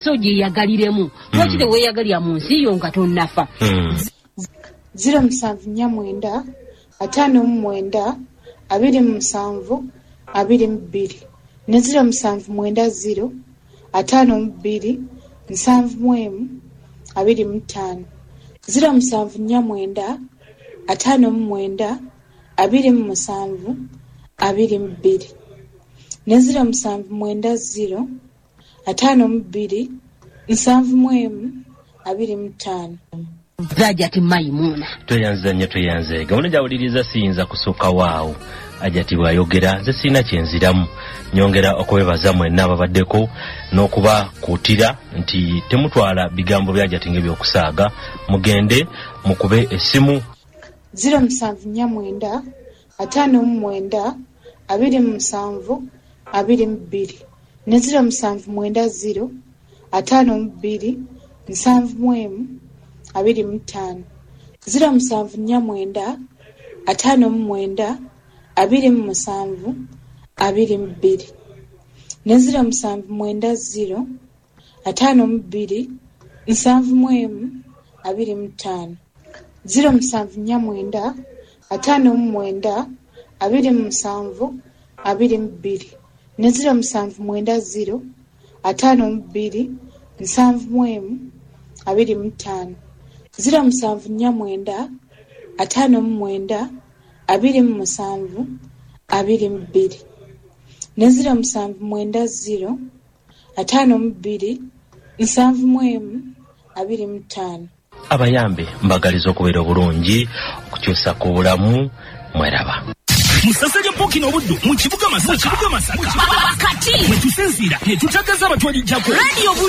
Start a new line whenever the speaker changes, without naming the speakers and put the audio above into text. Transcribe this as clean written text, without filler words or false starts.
so gye yagaliremu lwaki teweeyagalira mu nsi yo nga tonnafa
079 59 27 22 ne 079 52 71 25 079 59 27 22 ne 079 52 71 25
Rajati Maimuna
tweyanze gahunda gyawuliriza siyinza kusooka waawo ajati bw'ayogera nze sirina kyenziramu nyongera okubebaza mwenna ababaddeko n'okuba kuutira nti temutwala bigambo byajati ng'ebyokusaaga mugende mukube essimu
079 59 27 22 ne 079 52 71 25 079 59 27 22 ne 079 52 71 25 079 59 27 22 ne 079 52 71 25 079 59 27 22 ne 079 52 71 25
abayambe mbagaliza okubeera obulungi okukyusa ku bulamu mweraba
Musasage poki n'obuddu mu kibuga Masaka kati mwe tusinzira ne tutagaza abatwali jako radio